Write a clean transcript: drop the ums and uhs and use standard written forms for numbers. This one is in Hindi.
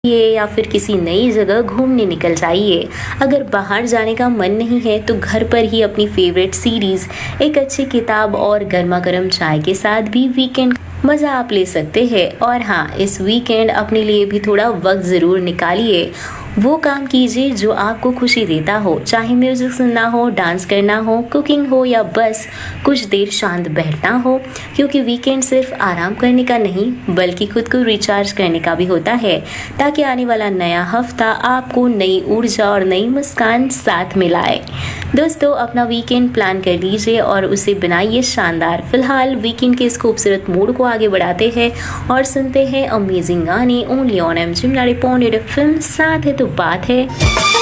या फिर किसी नई जगह घूमने निकल जाइए। अगर बाहर जाने का मन नहीं है तो घर पर ही अपनी फेवरेट सीरीज, एक अच्छी किताब और गर्मा गर्म चाय के साथ भी वीकेंड मज़ा आप ले सकते हैं। और हाँ, इस वीकेंड अपने लिए भी थोड़ा वक्त ज़रूर निकालिए। वो काम कीजिए जो आपको खुशी देता हो, चाहे म्यूजिक सुनना हो, डांस करना हो, कुकिंग हो या बस कुछ देर शांत बैठना हो। क्योंकि वीकेंड सिर्फ आराम करने का नहीं बल्कि खुद को रिचार्ज करने का भी होता है, ताकि आने वाला नया हफ्ता आपको नई ऊर्जा और नई मुस्कान साथ मिलाए। दोस्तों, अपना वीकेंड प्लान कर लीजिए और उसे बनाइए शानदार। फिलहाल वीकेंड के इस खूबसूरत मूड को आगे बढ़ाते हैं और सुनते हैं अमेजिंग गाने ओनली ऑन एमजी 90.8 FM। साथ है तो बात है।